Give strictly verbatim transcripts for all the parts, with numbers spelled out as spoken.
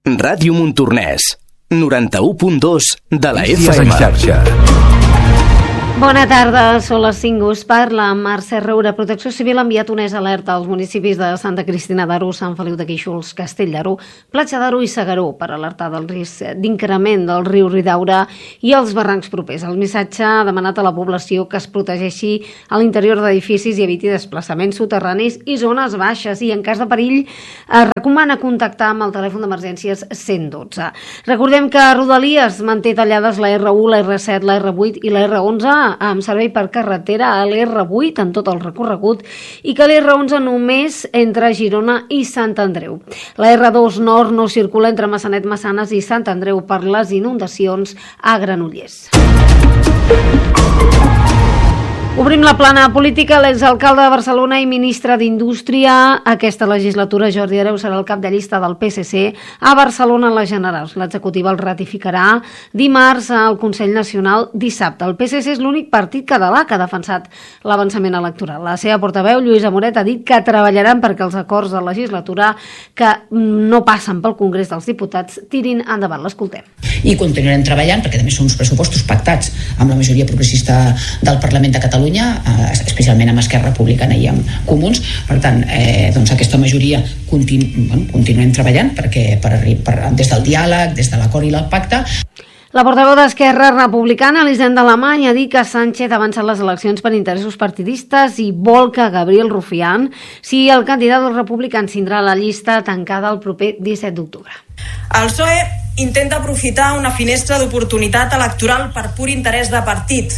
Ràdio Montornès, noranta-u punt dos de la F M. Bona tarda, són les cinc. Us parla Mercè Roura. Protecció Civil ha enviat una alerta als municipis de Santa Cristina d'Aro, Sant Feliu de Guíxols, Castell d'Aro, Platja d'Aro i Segaró per alertar del risc d'increment del riu Ridaura i els barrancs propers. El missatge ha demanat a la població que es protegeixi a l'interior d'edificis i eviti desplaçaments soterranis i zones baixes, i en cas de perill es recomana contactar amb el telèfon d'emergències cent dotze. Recordem que Rodalies manté tallades la erre u, la erre set, la erre vuit i la erre onze amb servei per carretera a l'erre vuit en tot el recorregut i que l'erre onze només entre Girona i Sant Andreu. La erre dos nord no circula entre Massanet, Massanes i Sant Andreu per les inundacions a Granollers. Obrim la plana política. L'exalcalde de Barcelona i ministre d'Indústria aquesta legislatura, Jordi Hereu, serà el cap de llista del Pe Se Ce a Barcelona en les generals. L'executiva el ratificarà dimarts al Consell Nacional dissabte. El Pe Se Ce és l'únic partit català que ha defensat l'avançament electoral. La seva portaveu, Lluïsa Moret, ha dit que treballaran perquè els acords de legislatura que no passen pel Congrés dels Diputats tirin endavant. L'escoltem. I continuarem treballant perquè també són uns pressupostos pactats amb la majoria progressista del Parlament de Catalunya, especialment amb Esquerra Republicana i amb Comuns. Per tant, eh, doncs aquesta majoria continu, bueno, continuem treballant perquè per, per, des del diàleg, des de l'acord i el pacte. La portaveu d'Esquerra Republicana, Elisenda Alemany, ha dit que Sánchez ha avançat les eleccions per interessos partidistes i vol que Gabriel Rufián sigui el candidat dels republicans. Tindrà la llista tancada el proper disset d'octubre. El P S O E intenta aprofitar una finestra d'oportunitat electoral per pur interès de partit.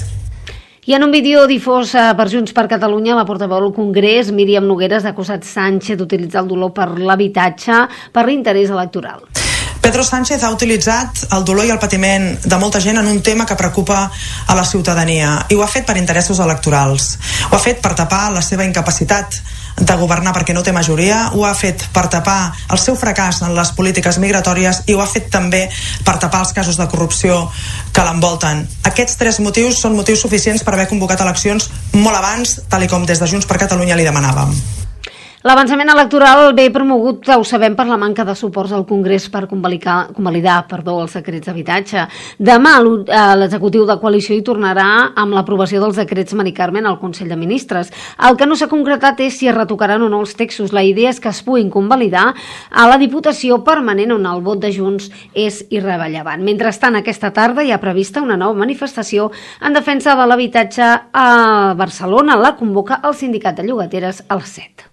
I en un vídeo difós per Junts per Catalunya, la portaveu del Congrés, Míriam Nogueras, ha acusat Sánchez d'utilitzar el dolor per l'habitatge per l'interès electoral. Pedro Sánchez ha utilitzat el dolor i el patiment de molta gent en un tema que preocupa a la ciutadania, i ho ha fet per interessos electorals. Ho ha fet per tapar la seva incapacitat de governar perquè no té majoria, ho ha fet per tapar el seu fracàs en les polítiques migratòries i ho ha fet també per tapar els casos de corrupció que l'envolten. Aquests tres motius són motius suficients per haver convocat eleccions molt abans, tal i com des de Junts per Catalunya li demanàvem. L'avançament electoral ve promogut, ho sabem, per la manca de suports al Congrés per convalidar, convalidar perdó, els decrets d'habitatge. Demà l'executiu de coalició hi tornarà amb l'aprovació dels decrets Mari Carmen al Consell de Ministres. El que no s'ha concretat és si es retocaran o no els textos. La idea és que es puguin convalidar a la Diputació Permanent, on el vot de Junts és irrellevant. Mentrestant, aquesta tarda hi ha prevista una nova manifestació en defensa de l'habitatge a Barcelona. La convoca el Sindicat de Llogateres a les set.